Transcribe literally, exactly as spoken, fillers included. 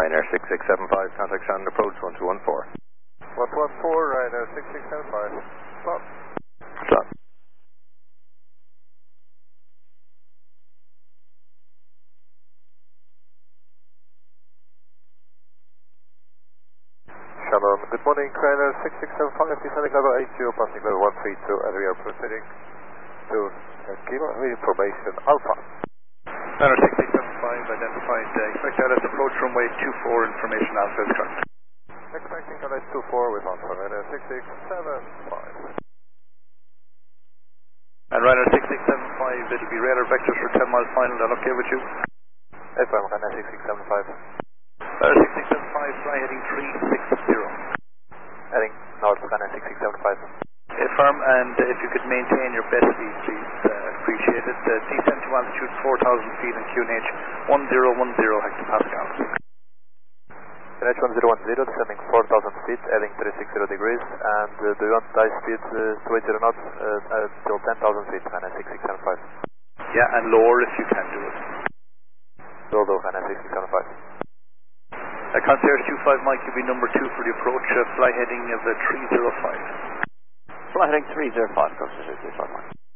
Ryanair six six seven five, contact Shannon approach one two one four. one two one four, Ryanair six six seven five. Stop. Stop. Shalom, good morning, Ryanair six six seven five, descending level eight zero, passing level one three two, and we are proceeding to uh, give information Alpha. Ryanair six six seven five, identified, uh, expect L S approach runway two four, information Alpha is correct. Expecting L S two four with Alpha, Ryanair six six seven five. And Ryanair six six seven five, it'll be radar vectors for ten miles final, that okay with you? F M, Ryanair six six seven five. Ryanair six six seven five, fly heading three six zero. Heading north, Ryanair six six seven five. Affirm, and uh, if you could maintain your best speed, please, uh, appreciate it. Uh, descent to altitude four thousand feet and Q N H one zero one zero hectopascals. Q N H one zero one zero, descending four thousand feet, heading three six zero degrees, and uh, do you want high speed uh, to eighty knots uh, until ten thousand feet, Ryanair six six seven five. Yeah, and lower if you can do it. Will do, Ryanair six six seven five. Uh, Concierge two five Mike, you'll be number two for the approach, uh, fly heading of uh, three zero five. Fly heading three zero five, Concierge two five Mike.